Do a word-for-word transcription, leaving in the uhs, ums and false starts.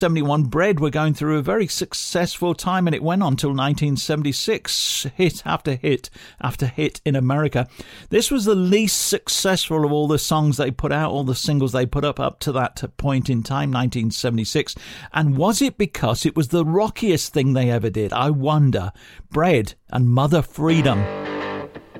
seventy-one, Bread were going through a very successful time, and it went on till nineteen seventy-six, hit after hit after hit in America. This was the least successful of all the songs they put out, all the singles they put up up to that point in time, nineteen seventy-six. And was it because it was the rockiest thing they ever did? I wonder. Bread and Mother Freedom.